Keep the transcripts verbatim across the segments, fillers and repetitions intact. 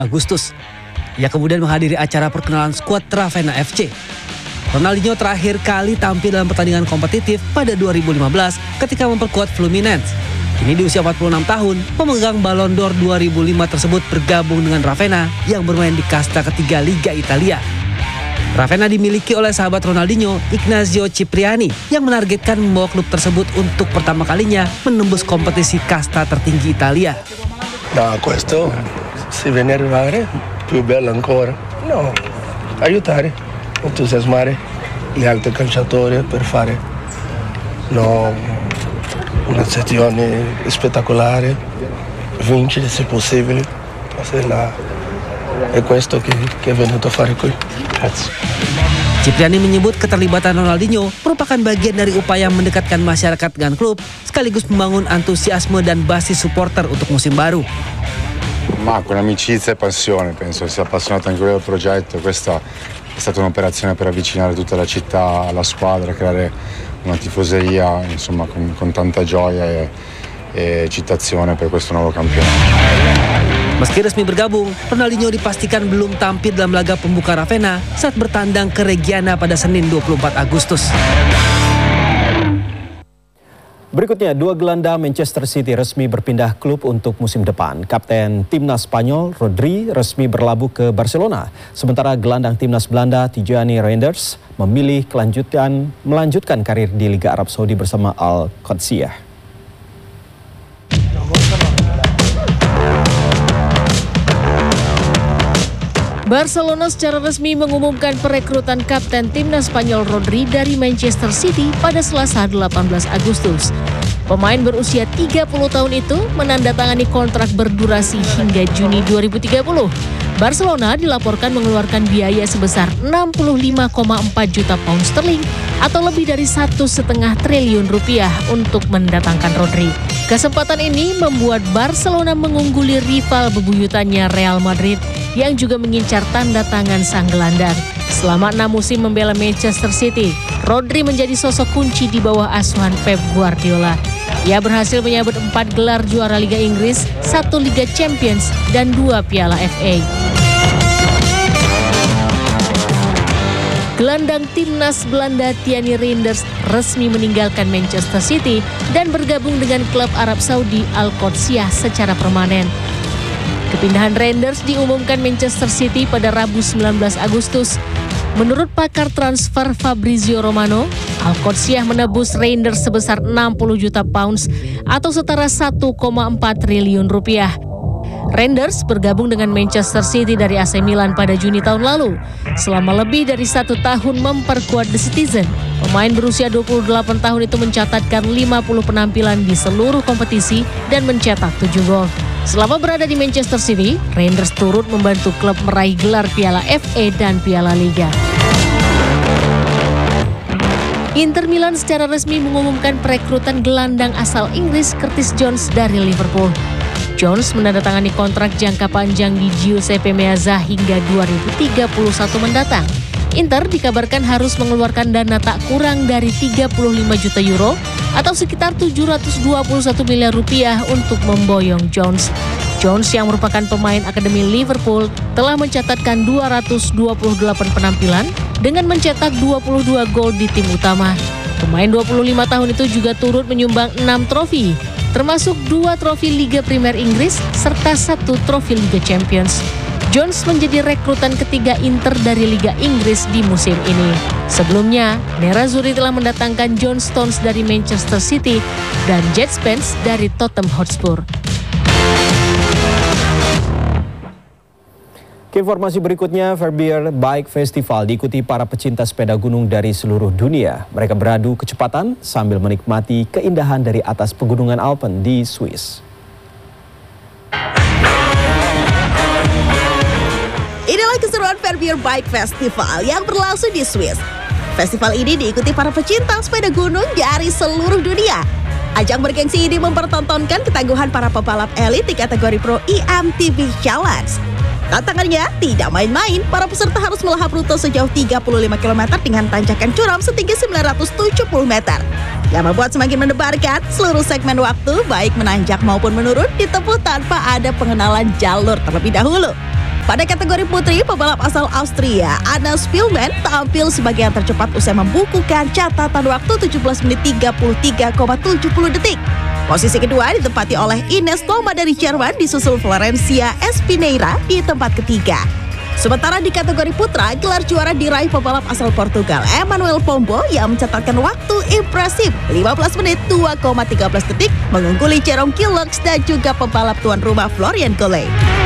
Agustus. Ia kemudian menghadiri acara perkenalan skuad Ravenna F C. Ronaldinho terakhir kali tampil dalam pertandingan kompetitif pada dua ribu lima belas ketika memperkuat Fluminense. Kini di usia empat puluh enam tahun, pemegang Ballon d'Or dua ribu lima tersebut bergabung dengan Ravenna yang bermain di kasta ketiga Liga Italia. Ravenna dimiliki oleh sahabat Ronaldinho, Ignazio Cipriani, yang menargetkan membawa klub tersebut untuk pertama kalinya menembus kompetisi kasta tertinggi Italia. No, questo se viene arrivare più bello ancora. No, aiutare, entusiasmare gli altri calciatori per fare no, una stagione spettacolare, vincere se possibile. È questo che, che è venuto a fare qui. Grazie. Cipriani menyebut keterlibatan Ronaldinho merupakan bagian dari upaya mendekatkan masyarakat dengan klub, sekaligus membangun antusiasme dan basis supporter untuk musim baru. Ma con amicizia e passione, penso sia appassionato anche lui del progetto. Questa è stata un'operazione per avvicinare tutta la città alla squadra, creare una tifoseria, insomma, con, con tanta gioia e, e eccitazione per questo nuovo campionato. Meski resmi bergabung, Ronaldinho dipastikan belum tampil dalam laga pembuka Ravenna saat bertandang ke Reggiana pada Senin dua puluh empat Agustus. Berikutnya, dua gelandang Manchester City resmi berpindah klub untuk musim depan. Kapten timnas Spanyol, Rodri, resmi berlabuh ke Barcelona. Sementara gelandang timnas Belanda, Tijani Reinders, memilih kelanjutan melanjutkan karir di Liga Arab Saudi bersama Al-Qadisiyah. Barcelona secara resmi mengumumkan perekrutan kapten timnas Spanyol Rodri dari Manchester City pada Selasa delapan belas Agustus. Pemain berusia tiga puluh tahun itu menandatangani kontrak berdurasi hingga Juni dua ribu tiga puluh. Barcelona dilaporkan mengeluarkan biaya sebesar enam puluh lima koma empat juta pound sterling atau lebih dari satu setengah triliun rupiah untuk mendatangkan Rodri. Kesempatan ini membuat Barcelona mengungguli rival bebuyutannya Real Madrid yang juga mengincar tanda tangan sang gelandang. Selama enam musim membela Manchester City, Rodri menjadi sosok kunci di bawah asuhan Pep Guardiola. Ia berhasil menyabet empat gelar juara Liga Inggris, satu Liga Champions, dan dua Piala F A. Gelandang timnas Belanda Tijani Reinders resmi meninggalkan Manchester City dan bergabung dengan klub Arab Saudi Al-Qadisiyah secara permanen. Kepindahan Reinders diumumkan Manchester City pada Rabu sembilan belas Agustus. Menurut pakar transfer Fabrizio Romano, Al-Qadisiyah menebus Reinders sebesar enam puluh juta pounds atau setara satu koma empat triliun rupiah. Reinders bergabung dengan Manchester City dari A C Milan pada Juni tahun lalu. Selama lebih dari satu tahun memperkuat The Citizen, pemain berusia dua puluh delapan tahun itu mencatatkan lima puluh penampilan di seluruh kompetisi dan mencetak tujuh gol. Selama berada di Manchester City, Reinders turut membantu klub meraih gelar Piala F A dan Piala Liga. Inter Milan secara resmi mengumumkan perekrutan gelandang asal Inggris Curtis Jones dari Liverpool. Jones menandatangani kontrak jangka panjang di Giuseppe Meazza hingga dua ribu tiga puluh satu mendatang. Inter dikabarkan harus mengeluarkan dana tak kurang dari tiga puluh lima juta euro atau sekitar tujuh ratus dua puluh satu miliar rupiah untuk memboyong Jones. Jones yang merupakan pemain akademi Liverpool telah mencatatkan dua ratus dua puluh delapan penampilan dengan mencetak dua puluh dua gol di tim utama. Pemain dua puluh lima tahun itu juga turut menyumbang enam trofi, termasuk dua trofi Liga Primer Inggris serta satu trofi Liga Champions. Jones menjadi rekrutan ketiga Inter dari Liga Inggris di musim ini. Sebelumnya, Nerazzurri telah mendatangkan John Stones dari Manchester City dan Jed Spence dari Tottenham Hotspur. Informasi berikutnya, Verbier Bike Festival diikuti para pecinta sepeda gunung dari seluruh dunia. Mereka beradu kecepatan sambil menikmati keindahan dari atas pegunungan Alpen di Swiss. Inilah keseruan Verbier Bike Festival yang berlangsung di Swiss. Festival ini diikuti para pecinta sepeda gunung dari seluruh dunia. Ajang bergengsi ini mempertontonkan ketangguhan para pebalap elit di kategori Pro E M T B Challenge. Tantangannya tidak main-main, para peserta harus melahap rute sejauh tiga puluh lima kilometer dengan tanjakan curam setinggi sembilan ratus tujuh puluh meter. Yang membuat semakin mendebarkan, seluruh segmen waktu baik menanjak maupun menurun ditempuh tanpa ada pengenalan jalur terlebih dahulu. Pada kategori putri, pebalap asal Austria, Anna Spielman tampil sebagai yang tercepat usai membukukan catatan waktu tujuh belas menit tiga puluh tiga koma tujuh puluh detik. Posisi kedua ditempati oleh Ines Thoma dari Jerman, disusul Florencia Espineira di tempat ketiga. Sementara di kategori putra, gelar juara diraih pebalap asal Portugal, Emmanuel Pombo, yang mencatatkan waktu impresif lima belas menit dua koma tiga belas detik, mengungguli Jerome Killox dan juga pebalap tuan rumah Florian Collet.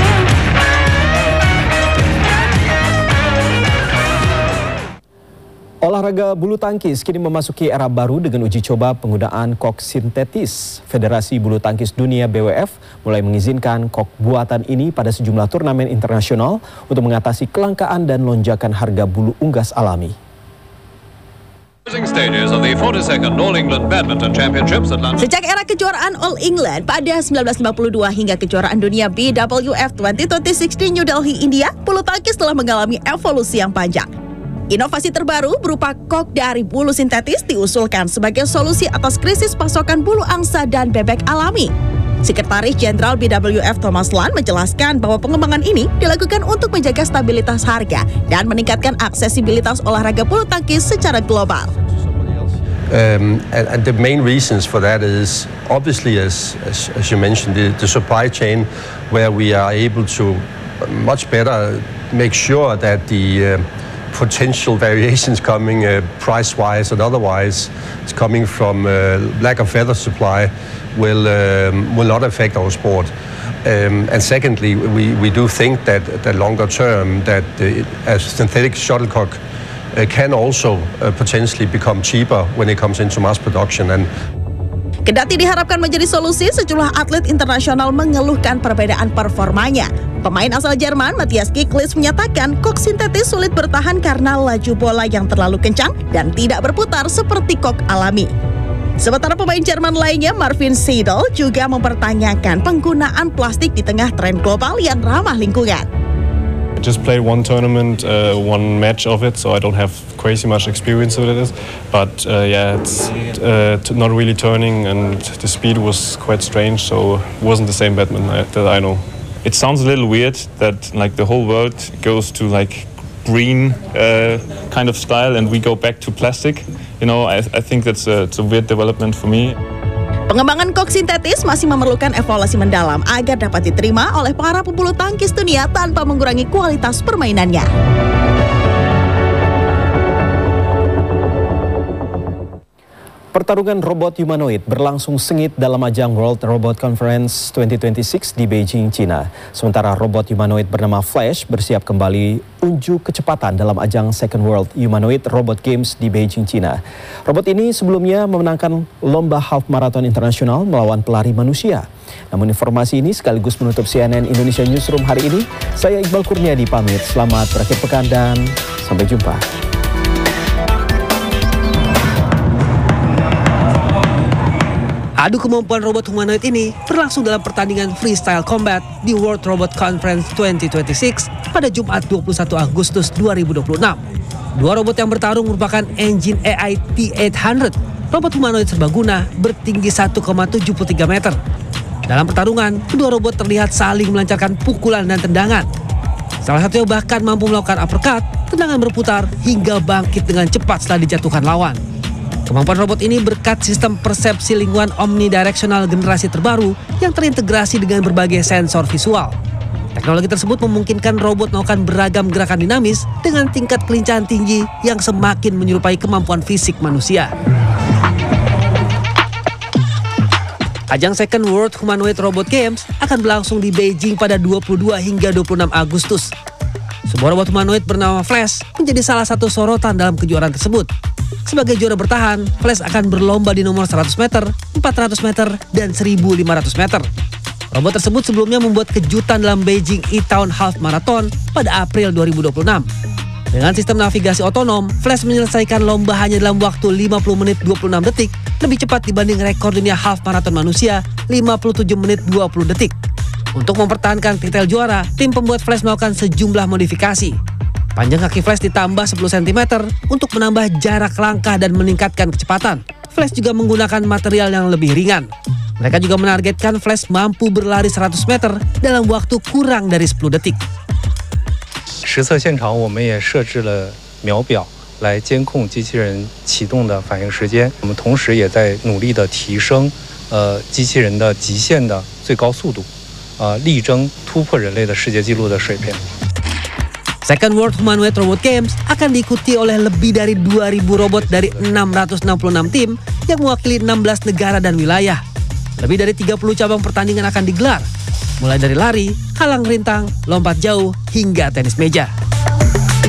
Olahraga bulu tangkis kini memasuki era baru dengan uji coba penggunaan kok sintetis. Federasi Bulu Tangkis Dunia B W F mulai mengizinkan kok buatan ini pada sejumlah turnamen internasional untuk mengatasi kelangkaan dan lonjakan harga bulu unggas alami. Sejak era kejuaraan All England pada seribu sembilan ratus lima puluh dua hingga kejuaraan dunia B W F dua ribu dua puluh enam di New Delhi, India, bulu tangkis telah mengalami evolusi yang panjang. Inovasi terbaru berupa kok dari bulu sintetis diusulkan sebagai solusi atas krisis pasokan bulu angsa dan bebek alami. Sekretaris Jenderal B W F Thomas Land menjelaskan bahwa pengembangan ini dilakukan untuk menjaga stabilitas harga dan meningkatkan aksesibilitas olahraga bulu tangkis secara global. Um, and, and the main reasons for that is obviously, as, as, as you mentioned, the, the supply chain, where we are able to much better make sure that the uh, potential variations coming uh, price-wise and otherwise, it's coming from uh, lack of feather supply, will um, will not affect our sport. Um, and secondly, we, we do think that that longer term that uh, a synthetic shuttlecock uh, can also uh, potentially become cheaper when it comes into mass production. And Kendati diharapkan menjadi solusi, sejumlah atlet internasional mengeluhkan perbedaan performanya. Pemain asal Jerman, Matthias Kiklis, menyatakan kok sintetis sulit bertahan karena laju bola yang terlalu kencang dan tidak berputar seperti kok alami. Sementara pemain Jerman lainnya, Marvin Seidel, juga mempertanyakan penggunaan plastik di tengah tren global yang ramah lingkungan. Just played one tournament, uh, one match of it, so I don't have crazy much experience with it. But uh, yeah, it's uh, not really turning, and the speed was quite strange, so it wasn't the same badminton I, that I know. It sounds a little weird that like the whole world goes to like green uh, kind of style, and we go back to plastic. You know, I, I think that's a, it's a weird development for me. Pengembangan kok sintetis masih memerlukan evaluasi mendalam agar dapat diterima oleh para pebulu tangkis dunia tanpa mengurangi kualitas permainannya. Pertarungan robot humanoid berlangsung sengit dalam ajang World Robot Conference dua ribu dua puluh enam di Beijing, China. Sementara robot humanoid bernama Flash bersiap kembali unjuk kecepatan dalam ajang Second World Humanoid Robot Games di Beijing, China. Robot ini sebelumnya memenangkan lomba half marathon internasional melawan pelari manusia. Namun informasi ini sekaligus menutup C N N Indonesia Newsroom hari ini. Saya Iqbal Kurniadi pamit. Selamat berakhir pekan dan sampai jumpa. Adu kemampuan robot humanoid ini berlangsung dalam pertandingan freestyle combat di World Robot Conference dua ribu dua puluh enam pada Jumat dua puluh satu Agustus dua ribu dua puluh enam. Dua robot yang bertarung merupakan engine A I T delapan ratus, robot humanoid serbaguna bertinggi satu koma tujuh tiga meter. Dalam pertarungan, kedua robot terlihat saling melancarkan pukulan dan tendangan. Salah satunya bahkan mampu melakukan uppercut, tendangan berputar, hingga bangkit dengan cepat setelah dijatuhkan lawan. Kemampuan robot ini berkat sistem persepsi lingkungan omnidirectional generasi terbaru yang terintegrasi dengan berbagai sensor visual. Teknologi tersebut memungkinkan robot melakukan beragam gerakan dinamis dengan tingkat kelincahan tinggi yang semakin menyerupai kemampuan fisik manusia. Ajang Second World Humanoid Robot Games akan berlangsung di Beijing pada dua puluh dua hingga dua puluh enam Agustus. Sebuah robot humanoid bernama Flash menjadi salah satu sorotan dalam kejuaraan tersebut. Sebagai juara bertahan, Flash akan berlomba di nomor seratus meter, empat ratus meter, dan seribu lima ratus meter. Robot tersebut sebelumnya membuat kejutan dalam Beijing E-Town Half Marathon pada April dua ribu dua puluh enam. Dengan sistem navigasi otonom, Flash menyelesaikan lomba hanya dalam waktu lima puluh menit dua puluh enam detik, lebih cepat dibanding rekor dunia half marathon manusia lima puluh tujuh menit dua puluh detik. Untuk mempertahankan titel juara, tim pembuat Flash melakukan sejumlah modifikasi. Panjang kaki Flash ditambah sepuluh sentimeter untuk menambah jarak langkah dan meningkatkan kecepatan. Flash juga menggunakan material yang lebih ringan. Mereka juga menargetkan Flash mampu berlari seratus meter dalam waktu kurang dari sepuluh detik. 实测现场我们也设置了秒表来监控机器人启动的反应时间。我们同时也在努力的提升呃机器人的极限的最高速度，呃力争突破人类的世界纪录的水平。 Second World Humanoid Robot Games akan diikuti oleh lebih dari dua ribu robot dari enam ratus enam puluh enam tim yang mewakili enam belas negara dan wilayah. Lebih dari tiga puluh cabang pertandingan akan digelar, mulai dari lari, halang rintang, lompat jauh, hingga tenis meja.